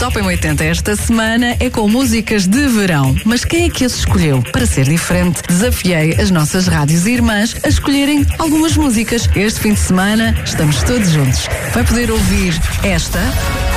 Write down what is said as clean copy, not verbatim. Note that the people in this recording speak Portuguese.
Top M80 esta semana é com músicas de verão. Mas quem é que as escolheu? Para ser diferente, desafiei as nossas rádios irmãs a escolherem algumas músicas. Este fim de semana estamos todos juntos. Vai poder ouvir esta